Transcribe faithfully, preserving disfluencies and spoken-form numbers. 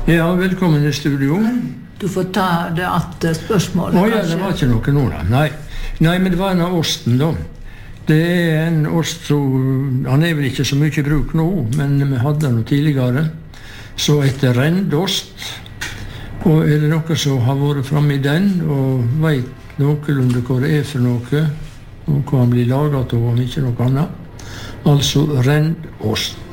Ja, velkommen i studio. Du får ta det at spørsmålet. Å ja, det var ikke noe nå da. Nei. Nei, men det var en av osten da. Det er en ost som, han er vel ikke så mye i bruk nå, men vi hadde den tidligere. Så etter rendost. Og er det noe som har vært fremme i den, og vet noenlunde hva det er for noe, og hva han blir laget av, om ikke noe annet. Altså rendost.